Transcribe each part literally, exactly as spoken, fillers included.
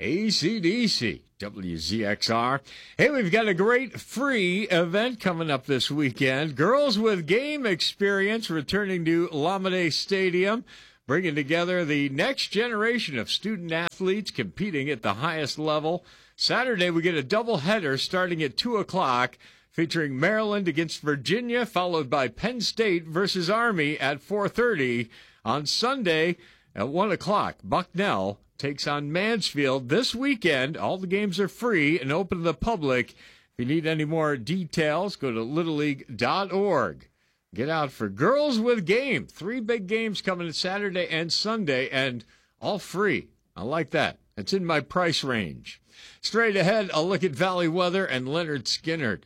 A C D C, W Z X R. Hey, we've got a great free event coming up this weekend. Girls with Game Experience returning to Lamade Stadium, bringing together the next generation of student athletes competing at the highest level. Saturday, we get a doubleheader starting at two o'clock, featuring Maryland against Virginia, followed by Penn State versus Army at four thirty. On Sunday, at one o'clock, Bucknell takes on Mansfield. This weekend, all the games are free and open to the public. If you need any more details, go to little league dot org. Get out for Girls with Game. Three big games coming Saturday and Sunday, and all free. I like that. It's in my price range. Straight ahead, a look at Valley weather and Leonard Skinnard.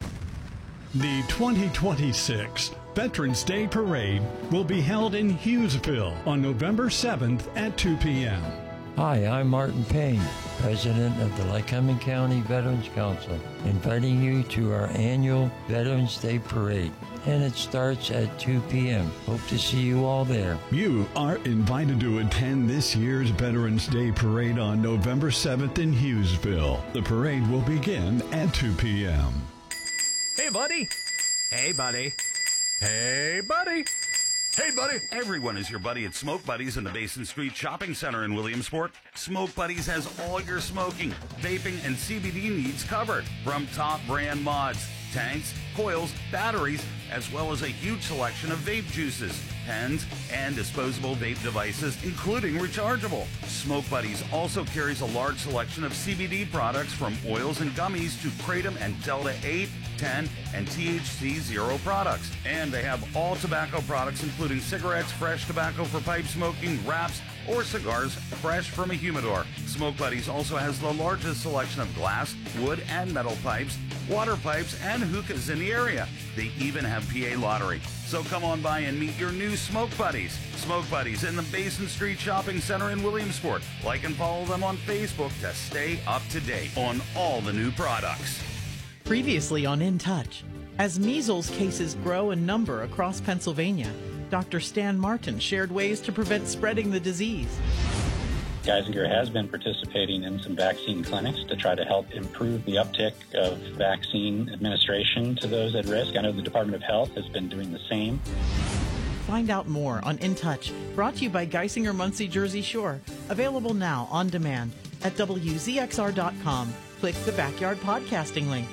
The twenty twenty-six Veterans Day Parade will be held in Hughesville on November seventh at two p.m. Hi, I'm Martin Payne, President of the Lycoming County Veterans Council, inviting you to our annual Veterans Day Parade. And it starts at two p.m. Hope to see you all there. You are invited to attend this year's Veterans Day Parade on November seventh in Hughesville. The parade will begin at two p.m. Hey, buddy. Hey, buddy. Hey, buddy. Hey, buddy. Everyone is your buddy at Smoke Buddies in the Basin Street Shopping Center in Williamsport. Smoke Buddies has all your smoking, vaping, and C B D needs covered. From top brand mods, tanks, coils, batteries, as well as a huge selection of vape juices, pens, and disposable vape devices, including rechargeable. Smoke Buddies also carries a large selection of C B D products from oils and gummies to Kratom and Delta eight, ten, and T H C zero products. And they have all tobacco products, including cigarettes, fresh tobacco for pipe smoking, wraps, or cigars fresh from a humidor. Smoke Buddies also has the largest selection of glass, wood, and metal pipes, water pipes, and hookahs in the area. They even have P A lottery. So come on by and meet your new Smoke Buddies. Smoke Buddies in the Basin Street Shopping Center in Williamsport. Like and follow them on Facebook to stay up to date on all the new products. Previously on In Touch, as measles cases grow in number across Pennsylvania, Doctor Stan Martin shared ways to prevent spreading the disease. Geisinger has been participating in some vaccine clinics to try to help improve the uptick of vaccine administration to those at risk. I know the Department of Health has been doing the same. Find out more on In Touch, brought to you by Geisinger Muncie Jersey Shore. Available now on demand at W Z X R dot com. Click the Backyard Podcasting link.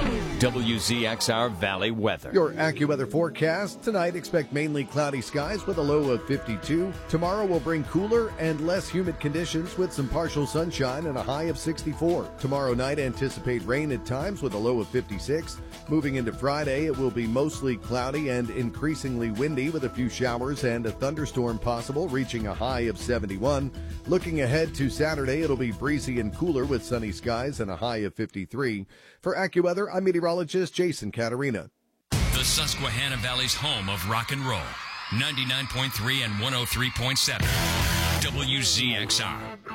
W Z X R Valley weather. Your AccuWeather forecast. Tonight, expect mainly cloudy skies with a low of fifty-two. Tomorrow will bring cooler and less humid conditions with some partial sunshine and a high of sixty-four. Tomorrow night, anticipate rain at times with a low of fifty-six. Moving into Friday, it will be mostly cloudy and increasingly windy with a few showers and a thunderstorm possible, reaching a high of seventy-one. Looking ahead to Saturday, it'll be breezy and cooler with sunny skies and a high of fifty-three. For AccuWeather, I'm meteorologist Jason Caterina. The Susquehanna Valley's home of rock and roll. ninety-nine point three and one oh three point seven. W Z X R.